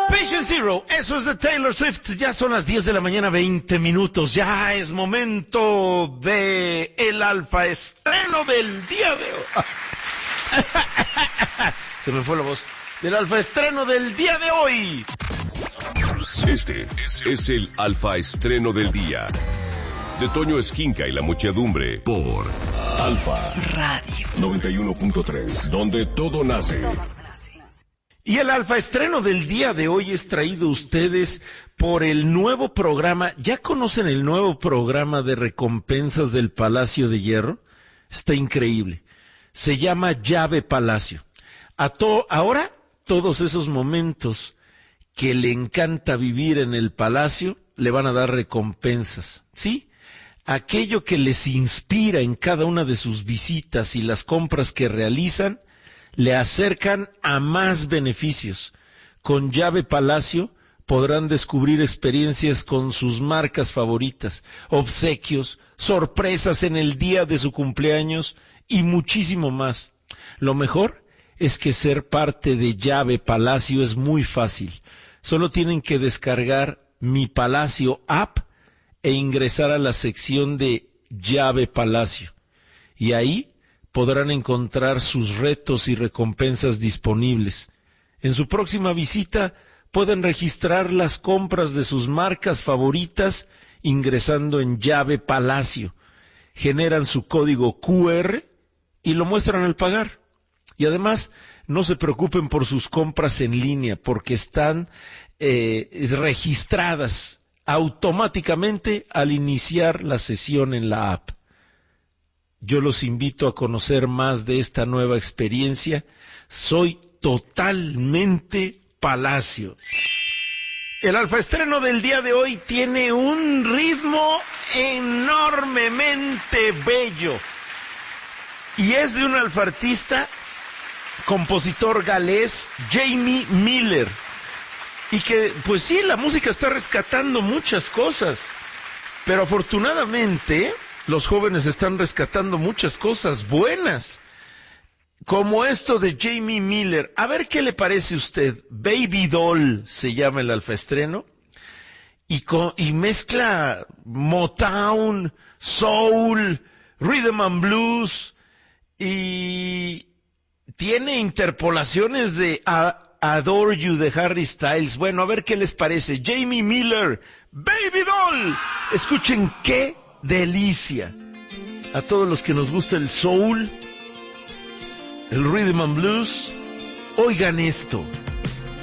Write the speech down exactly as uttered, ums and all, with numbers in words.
Patient Zero, eso es de Taylor Swift. Ya son las diez de la mañana, veinte minutos. Ya es momento de el alfa estreno del día de hoy. Se me fue la voz. Del alfa estreno del día de hoy. Este es el alfa estreno del día. De Toño Esquinca y la muchedumbre por Alfa Radio noventa y uno punto tres, donde todo nace. Y el alfa estreno del día de hoy es traído a ustedes por el nuevo programa. ¿Ya conocen el nuevo programa de recompensas del Palacio de Hierro? Está increíble. Se llama Llave Palacio. A to- ahora, todos esos momentos que le encanta vivir en el palacio, le van a dar recompensas, ¿sí? Aquello que les inspira en cada una de sus visitas y las compras que realizan, le acercan a más beneficios. Con Llave Palacio podrán descubrir experiencias con sus marcas favoritas, obsequios, sorpresas en el día de su cumpleaños y muchísimo más. Lo mejor es que ser parte de Llave Palacio es muy fácil. Solo tienen que descargar Mi Palacio app e ingresar a la sección de Llave Palacio. Y ahí podrán encontrar sus retos y recompensas disponibles. En su próxima visita pueden registrar las compras de sus marcas favoritas ingresando en Llave Palacio. Generan su código cu erre y lo muestran al pagar. Y además, no se preocupen por sus compras en línea, porque están eh, registradas automáticamente al iniciar la sesión en la app. Yo los invito a conocer más de esta nueva experiencia. Soy totalmente Palacio. El alfa estreno del día de hoy tiene un ritmo enormemente bello. Y es de un alfartista, compositor galés, Jamie Miller. Y que, pues sí, la música está rescatando muchas cosas. Pero afortunadamente, los jóvenes están rescatando muchas cosas buenas. Como esto de Jamie Miller. A ver qué le parece a usted. Baby Doll se llama el alfa estreno. Y, con, y mezcla Motown, Soul, Rhythm and Blues. Y tiene interpolaciones de a, Adore You de Harry Styles. Bueno, a ver qué les parece. Jamie Miller, Baby Doll. Escuchen qué delicia. A todos los que nos gusta el soul, el rhythm and blues, oigan esto.